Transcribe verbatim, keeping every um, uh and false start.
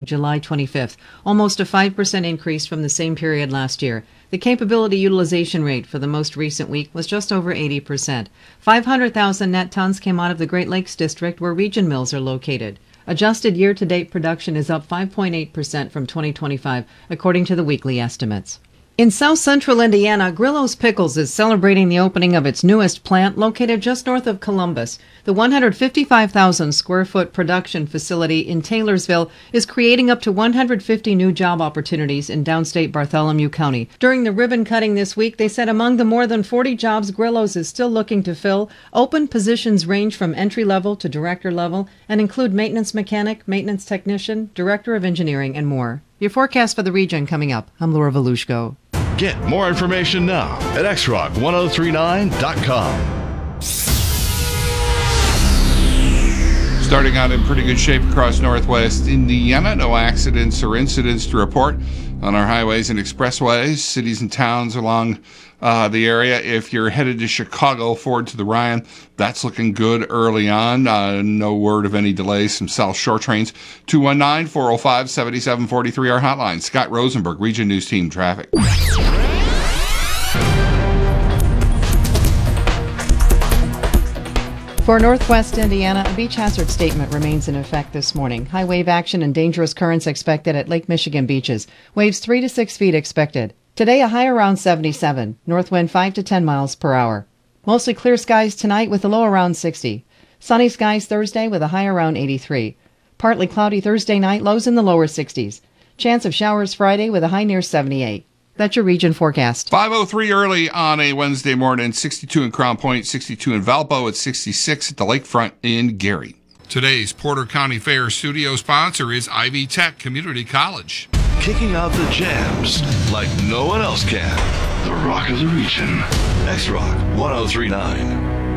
July twenty-fifth, almost a five percent increase from the same period last year. The capability utilization rate for the most recent week was just over eighty percent. five hundred thousand net tons came out of the Great Lakes District, where region mills are located. Adjusted year-to-date production is up five point eight percent from twenty twenty-five, according to the weekly estimates. In south-central Indiana, Grillo's Pickles is celebrating the opening of its newest plant located just north of Columbus. The one hundred fifty-five thousand square foot production facility in Taylorsville is creating up to one hundred fifty new job opportunities in downstate Bartholomew County. During the ribbon cutting this week, they said among the more than forty jobs Grillo's is still looking to fill, open positions range from entry level to director level and include maintenance mechanic, maintenance technician, director of engineering, and more. Your forecast for the region coming up. I'm Laura Volushko. Get more information now at x rock ten thirty-nine dot com. Starting out in pretty good shape across northwest Indiana. No accidents or incidents to report on our highways and expressways, cities and towns along uh, the area. If you're headed to Chicago, forward to the Ryan, that's looking good early on. Uh, no word of any delays. Some South Shore trains. two one nine, four oh five, seven seven four three, our hotline. Scott Rosenberg, Region News Team Traffic. For northwest Indiana, a beach hazard statement remains in effect this morning. High wave action and dangerous currents expected at Lake Michigan beaches. Waves three to six feet expected. Today, a high around seventy-seven. North wind five to ten miles per hour. Mostly clear skies tonight with a low around sixty. Sunny skies Thursday with a high around eighty-three. Partly cloudy Thursday night, lows in the lower sixties. Chance of showers Friday with a high near seventy-eight. That's your region forecast. five oh three early on a Wednesday morning, sixty-two in Crown Point, sixty-two in Valpo, at sixty-six at the lakefront in Gary. Today's Porter County Fair studio sponsor is Ivy Tech Community College. Kicking out the jams like no one else can. The Rock of the Region. X Rock ten thirty-nine.